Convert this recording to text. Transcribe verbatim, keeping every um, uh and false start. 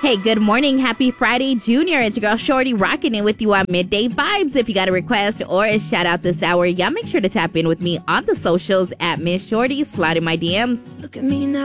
Hey, good morning. Happy Friday, Junior. It's your girl Shorty rocking it with you on Midday Vibes. If you got a request or a shout out this hour, y'all make sure to tap in with me on the socials at Miss Shorty. Slide in my D Ms. Look at me now.